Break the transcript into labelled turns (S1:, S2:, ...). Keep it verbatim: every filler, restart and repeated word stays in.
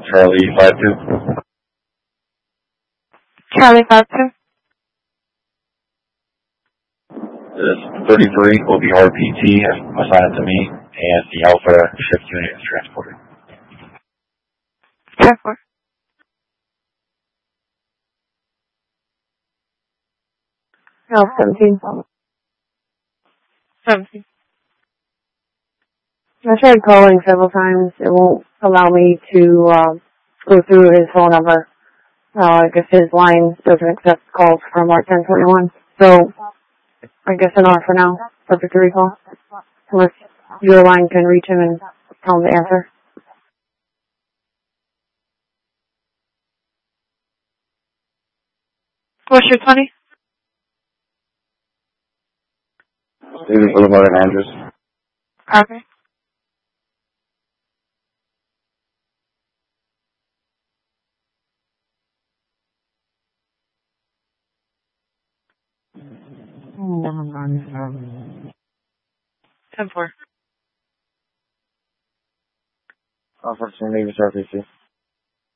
S1: Charlie five two.
S2: Charlie five two.
S1: This thirty-three will be R P T, assign it to me, and the Alpha shift unit is transported.
S2: Transport. No, seventeen. seventeen. I tried calling several times. It won't allow me to uh, go through his phone number. Uh, I guess his line doesn't accept calls from Mark ten twenty-one. So, I guess an R for now. Perfect to recall. Unless your line can reach him and tell him to answer. What's your twenty?
S1: David Boulevard and Andrews.
S2: Okay. ten four.
S1: Unfortunately, it's R P C.